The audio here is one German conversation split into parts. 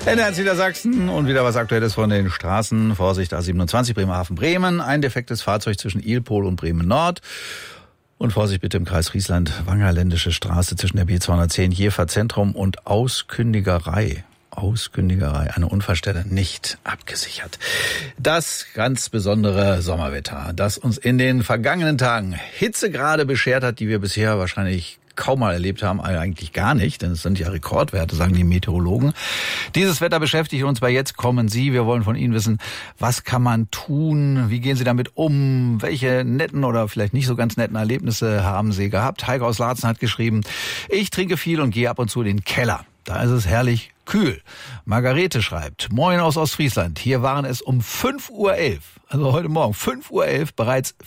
NDR Niedersachsen und wieder was Aktuelles von den Straßen. Vorsicht, A27 Bremerhaven-Bremen. Ein defektes Fahrzeug zwischen Ilpol und Bremen-Nord. Und Vorsicht bitte im Kreis Friesland-Wangerländische Straße zwischen der B210 Jever Zentrum und Auskündigerei. Eine Unfallstelle nicht abgesichert. Das ganz besondere Sommerwetter, das uns in den vergangenen Tagen Hitzegrade beschert hat, die wir bisher wahrscheinlich kaum mal erlebt haben, eigentlich gar nicht, denn es sind ja Rekordwerte, sagen die Meteorologen. Dieses Wetter beschäftigt uns, bei Jetzt kommen Sie. Wir wollen von Ihnen wissen, was kann man tun? Wie gehen Sie damit um? Welche netten oder vielleicht nicht so ganz netten Erlebnisse haben Sie gehabt? Heike aus Laatzen hat geschrieben, ich trinke viel und gehe ab und zu in den Keller. Da ist es herrlich kühl. Margarete schreibt, Moin aus Ostfriesland. Hier waren es um 5:11 Uhr, also heute Morgen, 5:11 Uhr, bereits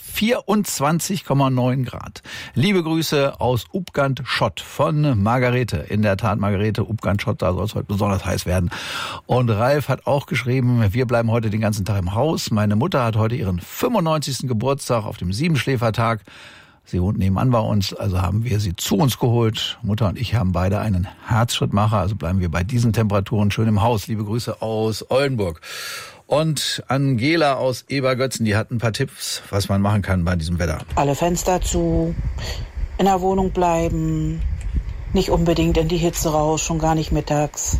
24,9 Grad. Liebe Grüße aus Upgant-Schott von Margarete. In der Tat, Margarete, Upgant-Schott, da soll es heute besonders heiß werden. Und Ralf hat auch geschrieben, wir bleiben heute den ganzen Tag im Haus. Meine Mutter hat heute ihren 95. Geburtstag auf dem Siebenschläfertag. Sie wohnt nebenan bei uns, also haben wir sie zu uns geholt. Mutter und ich haben beide einen Herzschrittmacher, also bleiben wir bei diesen Temperaturen schön im Haus. Liebe Grüße aus Oldenburg. Und Angela aus Ebergötzen, die hat ein paar Tipps, was man machen kann bei diesem Wetter. Alle Fenster zu, in der Wohnung bleiben, nicht unbedingt in die Hitze raus, schon gar nicht mittags.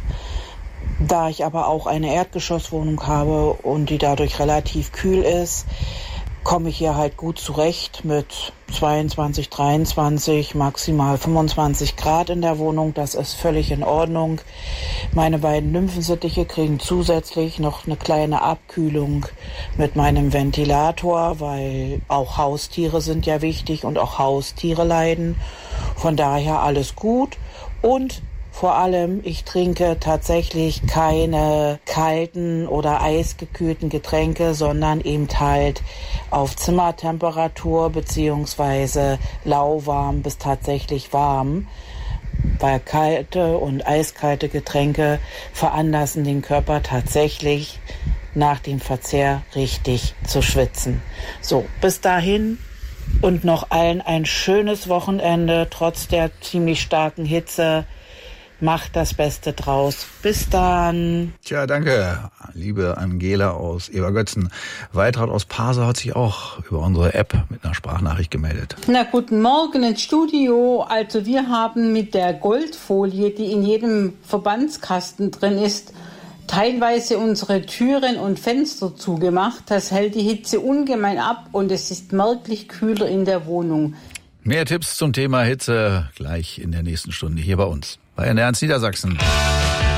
Da ich aber auch eine Erdgeschosswohnung habe und die dadurch relativ kühl ist, komme ich hier halt gut zurecht mit 22, 23, maximal 25 Grad in der Wohnung. Das ist völlig in Ordnung. Meine beiden Nymphensittiche kriegen zusätzlich noch eine kleine Abkühlung mit meinem Ventilator, weil auch Haustiere sind ja wichtig und auch Haustiere leiden. Von daher alles gut. Und vor allem, ich trinke tatsächlich keine kalten oder eisgekühlten Getränke, sondern eben halt auf Zimmertemperatur beziehungsweise lauwarm bis tatsächlich warm. Weil kalte und eiskalte Getränke veranlassen den Körper tatsächlich nach dem Verzehr richtig zu schwitzen. So, bis dahin und noch allen ein schönes Wochenende, trotz der ziemlich starken Hitze. Macht das Beste draus. Bis dann. Tja, danke, liebe Angela aus Ebergötzen. Weitraut aus Pasau hat sich auch über unsere App mit einer Sprachnachricht gemeldet. Na, guten Morgen ins Studio. Also wir haben mit der Goldfolie, die in jedem Verbandskasten drin ist, teilweise unsere Türen und Fenster zugemacht. Das hält die Hitze ungemein ab und es ist merklich kühler in der Wohnung. Mehr Tipps zum Thema Hitze gleich in der nächsten Stunde hier bei uns. Bei NDR Niedersachsen.